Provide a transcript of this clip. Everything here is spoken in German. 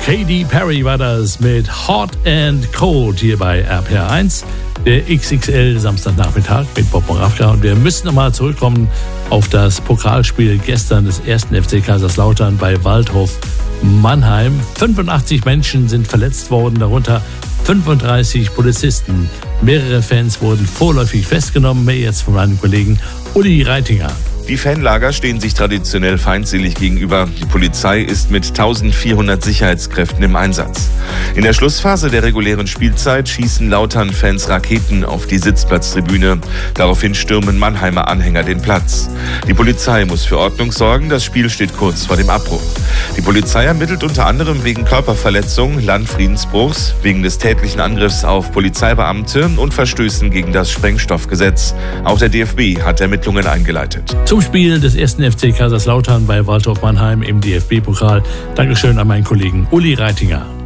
Katy Perry war das mit Hot and Cold hier bei RPR1. Der XXL Samstagnachmittag mit Bob Moravka. Und wir müssen nochmal zurückkommen auf das Pokalspiel gestern des 1. FC Kaiserslautern bei Waldhof Mannheim. 85 Menschen sind verletzt worden, darunter 35 Polizisten. Mehrere Fans wurden vorläufig festgenommen. Mehr jetzt von meinem Kollegen Uli Reitinger. Die Fanlager stehen sich traditionell feindselig gegenüber. Die Polizei ist mit 1400 Sicherheitskräften im Einsatz. In der Schlussphase der regulären Spielzeit schießen Lautern-Fans Raketen auf die Sitzplatztribüne. Daraufhin stürmen Mannheimer Anhänger den Platz. Die Polizei muss für Ordnung sorgen. Das Spiel steht kurz vor dem Abbruch. Die Polizei ermittelt unter anderem wegen Körperverletzung, Landfriedensbruchs, wegen des tätlichen Angriffs auf Polizeibeamte und Verstößen gegen das Sprengstoffgesetz. Auch der DFB hat Ermittlungen eingeleitet. Zum Spiel des 1. FC Kaiserslautern bei Waldhof Mannheim im DFB-Pokal. Dankeschön an meinen Kollegen Uli Reitinger.